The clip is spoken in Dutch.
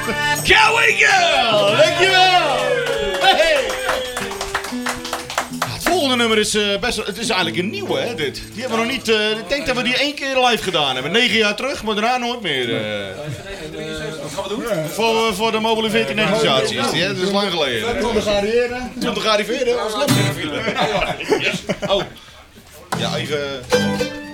Cowboy! Dankjewel! Hey. Het volgende nummer is best wel... Het is eigenlijk een nieuwe, hè, dit. Die hebben we nog niet... ik denk dat we die 1 keer live gedaan hebben. 9 jaar terug, maar daarna nooit meer. Wat gaan we doen? Voor de Mobile 14 organisatie is die, hè? Dat is lang geleden. Toen gearriveerd. Toen gearriveerd, hè? Was leuk in de file. Oh. Ja, even...